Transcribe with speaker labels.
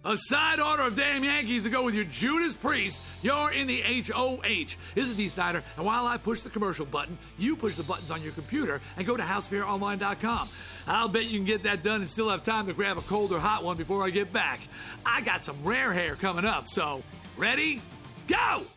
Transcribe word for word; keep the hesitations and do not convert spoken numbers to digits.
Speaker 1: A side order of damn Yankees to go with your Judas Priest. You're in the H O H. This is Dee Snider, and while I push the commercial button, you push the buttons on your computer and go to house fair online dot com. I'll bet you can get that done and still have time to grab a cold or hot one before I get back. I got some rare hair coming up, so ready? Go!